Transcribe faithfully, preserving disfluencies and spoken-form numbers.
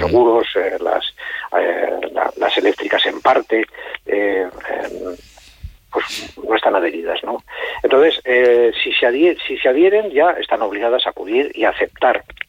seguros, eh, las, eh, la, las eléctricas en parte, eh, eh, pues no están adheridas, ¿no? Entonces, eh, si se adhieren, si se adhieren, ya están obligadas a acudir y a aceptar